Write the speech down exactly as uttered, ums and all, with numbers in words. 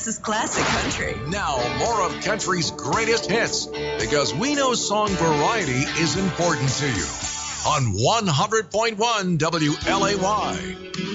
is classic country. Now, more of country's greatest hits, because we know song variety is important to you. On one hundred point one W L A Y.